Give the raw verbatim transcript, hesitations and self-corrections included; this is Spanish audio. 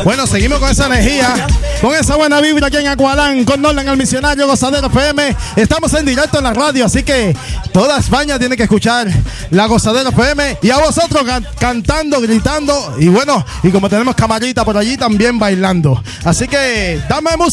Bueno, seguimos con esa energía, con esa buena vibra aquí en Agualán, con Nolan el Misionario, Gozadera F M. Estamos en directo en la radio, así que toda España tiene que escuchar la Gozadera F M. Y a vosotros can cantando, gritando. Y bueno, y como tenemos camarita por allí, también bailando. Así que dame música.